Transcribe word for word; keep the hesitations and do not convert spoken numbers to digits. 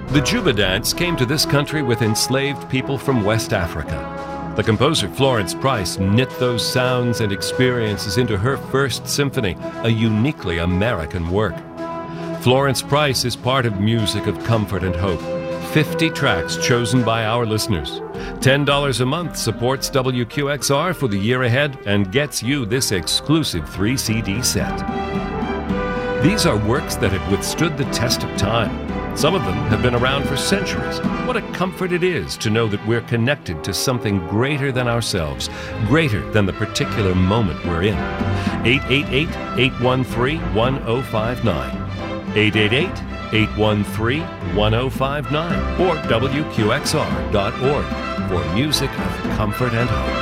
The Juba dance came to this country with enslaved people from West Africa. The composer Florence Price knit those sounds and experiences into her first symphony, a uniquely American work. Florence Price is part of Music of Comfort and Hope. fifty tracks chosen by our listeners. ten dollars a month supports W Q X R for the year ahead and gets you this exclusive three C D set. These are works that have withstood the test of time. Some of them have been around for centuries. What a comfort it is to know that we're connected to something greater than ourselves, greater than the particular moment we're in. eight eight eight, eight one three, one zero five nine. eight eight eight, eight one three, one zero five nine or W Q X R dot org for music of comfort and hope.